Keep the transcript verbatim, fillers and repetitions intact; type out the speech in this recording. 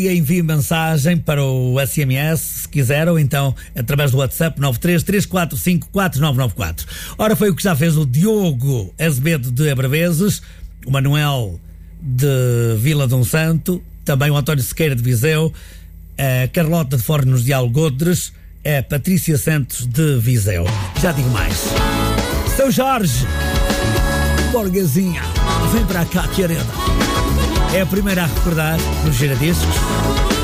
E envie mensagem para o S M S, se quiser, ou então através do WhatsApp nove três três quatro cinco quatro nove nove quatro. Ora, foi o que já fez o Diogo Azevedo de Abraveses, o Manuel de Vila de um Santo, também o António Sequeira de Viseu, a Carlota de Fornos de Algodres, a Patrícia Santos de Viseu. Já digo mais. São Jorge, Borgazinha, vem para cá, querida. É a primeira a recordar nos giradiscos.